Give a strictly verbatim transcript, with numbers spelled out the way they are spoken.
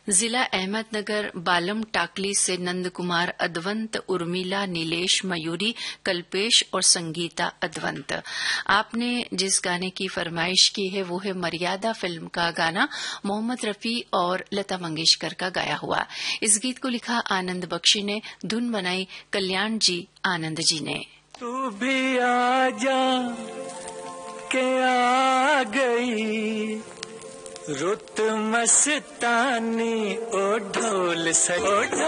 जिला अहमदनगर बालम टाकली से नंद कुमार अदवंत, उर्मिला, नीलेश, मयूरी, कल्पेश और संगीता अदवंत। आपने जिस गाने की फरमाइश की है वो है मर्यादा फिल्म का गाना, मोहम्मद रफी और लता मंगेशकर का गाया हुआ। इस गीत को लिखा आनंद बख्शी ने, धुन बनाई कल्याण जी आनंद जी ने। तू भी आ जा के आ गई रुत मस्तानी ओ ढोल से ओ ढोल